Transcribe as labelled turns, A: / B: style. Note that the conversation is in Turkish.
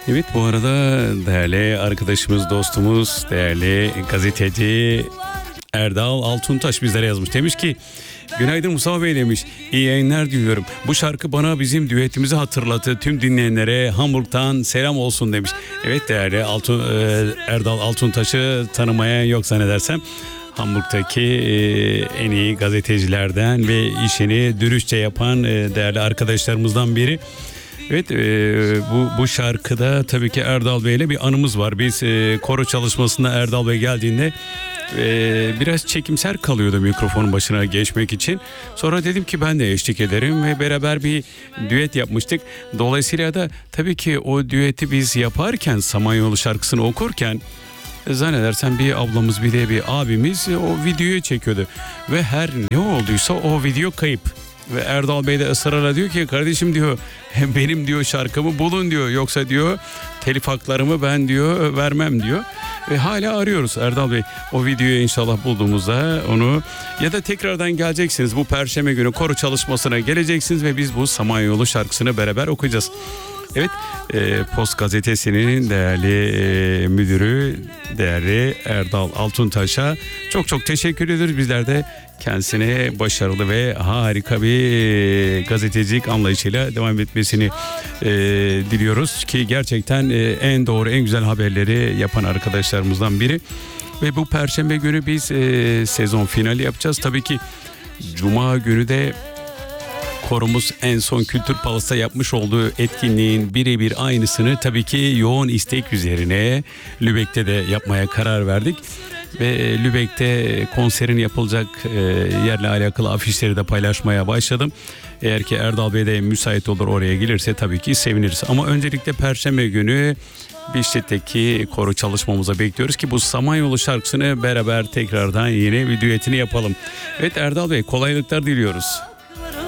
A: Evet, bu arada değerli arkadaşımız, dostumuz, değerli gazeteci Erdal Altuntaş bizlere yazmış. Demiş ki günaydın Mustafa Bey demiş. İyi yayınlar diliyorum. Bu şarkı bana bizim düetimizi hatırlattı. Tüm dinleyenlere Hamburg'tan selam olsun demiş. Evet, değerli Erdal Altuntaş'ı tanımaya yok zannedersem. Hamburg'daki en iyi gazetecilerden ve işini dürüstçe yapan değerli arkadaşlarımızdan biri. Evet, bu şarkıda tabii ki Erdal Bey ile bir anımız var. Biz koro çalışmasında Erdal Bey geldiğinde biraz çekimser kalıyordu mikrofonun başına geçmek için. Sonra dedim ki ben de eşlik ederim ve beraber bir düet yapmıştık. Dolayısıyla da tabii ki o düeti biz yaparken, Samanyolu şarkısını okurken zannedersem bir ablamız bir de bir abimiz o videoyu çekiyordu. Ve her ne olduysa o video kayıp. Ve Erdal Bey de ısrarla diyor ki kardeşim diyor benim diyor şarkımı bulun diyor. Yoksa diyor telif haklarımı ben diyor vermem diyor. Ve hala arıyoruz Erdal Bey. O videoyu inşallah bulduğumuzda onu ya da tekrardan geleceksiniz. Bu perşembe günü koro çalışmasına geleceksiniz ve biz bu Samanyolu şarkısını beraber okuyacağız. Evet, Post Gazetesi'nin değerli müdürü, değerli Erdal Altuntaş'a çok teşekkür ediyoruz. Bizler de kendisine başarılı ve harika bir gazetecilik anlayışıyla devam etmesini diliyoruz. Ki gerçekten en doğru, en güzel haberleri yapan arkadaşlarımızdan biri. Ve bu perşembe günü biz sezon finali yapacağız. Tabii ki Cuma günü de korumuz en son Kültür Palas'ta yapmış olduğu etkinliğin birebir aynısını tabii ki yoğun istek üzerine Lübeck'te de yapmaya karar verdik. Ve Lübeck'te konserin yapılacak yerle alakalı afişleri de paylaşmaya başladım. Eğer ki Erdal Bey de müsait olur oraya gelirse tabii ki seviniriz. Ama öncelikle Perşembe günü Bişkek'teki koro çalışmamıza bekliyoruz ki bu Samanyolu şarkısını beraber tekrardan yine bir düetini yapalım. Evet Erdal Bey, kolaylıklar diliyoruz.